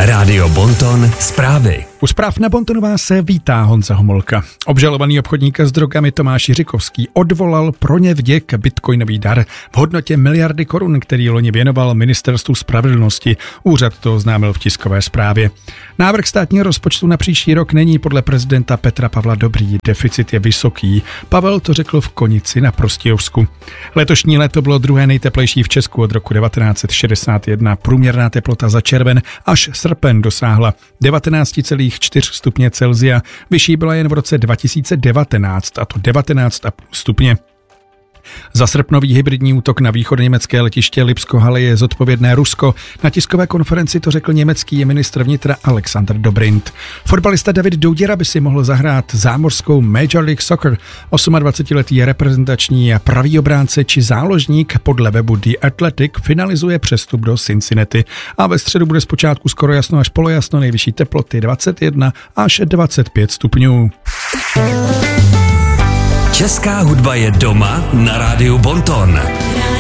Rádio Bonton zprávy. U zpráv na Bontonu vás vítá Honza Homolka. Obžalovaný obchodník s drogami Tomáš Jiřikovský odvolal pro nevděk bitcoinový dar v hodnotě miliardy korun, který loni věnoval Ministerstvu spravedlnosti. Úřad to oznámil v tiskové zprávě. Návrh státního rozpočtu na příští rok není podle prezidenta Petra Pavla dobrý, deficit je vysoký. Pavel to řekl v Konici na Prostějovsku. Letošní léto bylo druhé nejteplejší v Česku od roku 1961. Průměrná teplota za červen až srpen dosáhla 19,4 stupně Celsia. Vyšší byla jen v roce 2019, a to 19,5 stupně. Za srpnový hybridní útok na východněmecké letiště Lipsko-Halle je zodpovědné Rusko. Na tiskové konferenci to řekl německý ministr vnitra Alexander Dobrindt. Fotbalista David Douděra by si mohl zahrát zámořskou Major League Soccer. 28letý reprezentační a pravý obránce či záložník podle webu The Athletic finalizuje přestup do Cincinnati. A ve středu bude zpočátku skoro jasno až polojasno, nejvyšší teploty 21 až 25 stupňů. Česká hudba je doma na Rádiu Bonton.